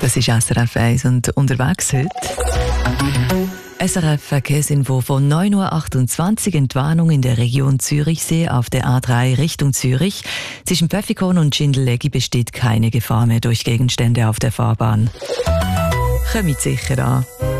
Das ist SRF 1 und unterwegs heute. SRF Verkehrsinfo von 9.28 Uhr. Entwarnung in der Region Zürichsee auf der A3 Richtung Zürich. Zwischen Pfäffikon und Schindellegi besteht keine Gefahr mehr durch Gegenstände auf der Fahrbahn. Kommt sicher an.